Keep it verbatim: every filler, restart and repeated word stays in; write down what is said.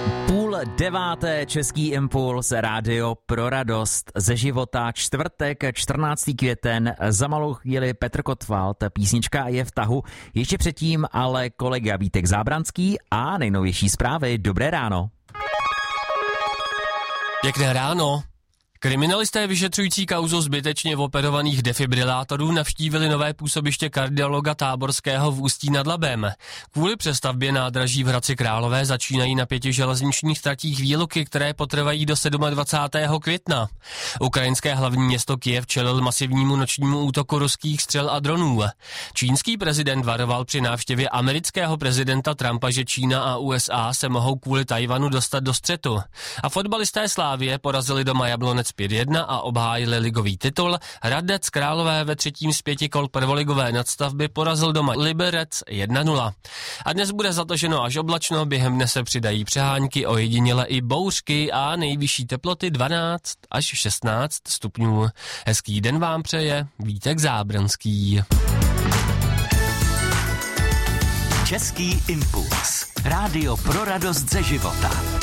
Půl deváté, Český impuls, rádio pro radost ze života, čtvrtek, čtrnáctý květen, za malou chvíli Petr Kotwald, písnička je v tahu, ještě předtím ale kolega Vítek Zábranský a nejnovější zprávy. Dobré ráno. Pěkné ráno. Kriminalisté vyšetřující kauzu zbytečně operovaných defibrilátorů navštívili nové působiště kardiologa Táborského v Ústí nad Labem. Kvůli přestavbě nádraží v Hradci Králové začínají na pěti železničních tratích výluky, které potrvají do dvacátého sedmého května. Ukrajinské hlavní město Kyjev čelil masivnímu nočnímu útoku ruských střel a dronů. Čínský prezident varoval při návštěvě amerického prezidenta Trumpa, že Čína a U S A se mohou kvůli Tajvanu dostat do střetu. A fotbalisté Slávie porazili doma Jablonec pět jedna a obhájili ligový titul. Hradec Králové ve třetím z pěti kol prvoligové nadstavby porazil doma Liberec jedna nula. A dnes bude zataženo až oblačno, během dne se přidají přehánky, ojediněle i bouřky a nejvyšší teploty dvanáct až šestnáct stupňů. Hezký den vám přeje Vítek Zábranský. Český impuls. Rádio pro radost ze života.